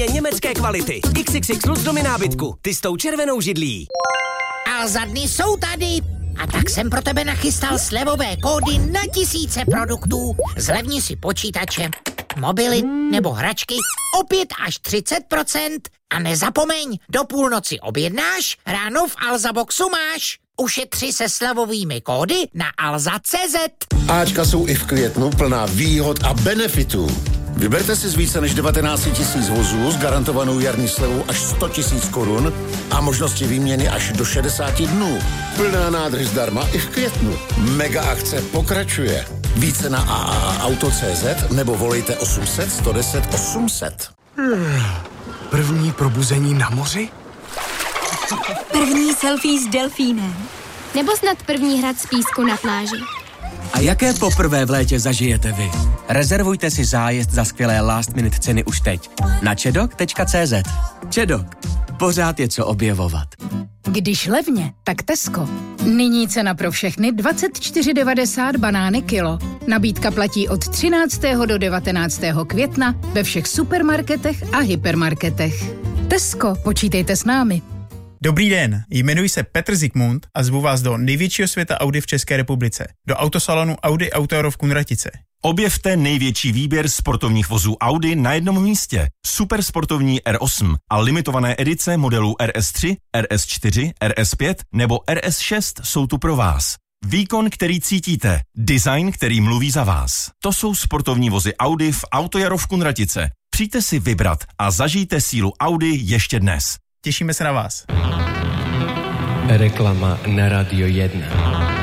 Německé kvality. XXX Luxdomy nábytku. Ty s tou červenou židlí. Alza dny jsou tady. A tak jsem pro tebe nachystal slevové kódy na tisíce produktů. Zlevni si počítače, mobily nebo hračky o 5 až 30%. A nezapomeň, do půlnoci objednáš, ráno v Alza Boxu máš. Ušetři se slevovými kódy na alza.cz. Ačka jsou i v květnu plná výhod a benefitů. Vyberte si z více než 19 000 vozů s garantovanou jarní slevou až 100 000 korun a možnosti výměny až do 60 dnů. Plná nádrž zdarma i v květnu. Mega akce pokračuje. Více na AAAuto.cz nebo volejte 800 110 800. První probuzení na moři? První selfie s delfínem. Nebo snad první hrad z písku na pláži. A jaké poprvé v létě zažijete vy? Rezervujte si zájezd za skvělé last minute ceny už teď na čedok.cz. Čedok. Pořád je co objevovat. Když levně, tak Tesco. Nyní cena pro všechny 24,90 banány kilo. Nabídka platí od 13. do 19. května ve všech supermarketech a hypermarketech. Tesco, počítejte s námi. Dobrý den, jmenuji se Petr Zikmund a zvu vás do největšího světa Audi v České republice, do autosalonu Audi Auto Euro v Kunratice. Objevte největší výběr sportovních vozů Audi na jednom místě. Supersportovní R8 a limitované edice modelů RS3, RS4, RS5 nebo RS6 jsou tu pro vás. Výkon, který cítíte, design, který mluví za vás. To jsou sportovní vozy Audi v Auto Jaro v Kunratice. Přijďte si vybrat a zažijte sílu Audi ještě dnes. Těšíme se na vás. Reklama na Radio 1.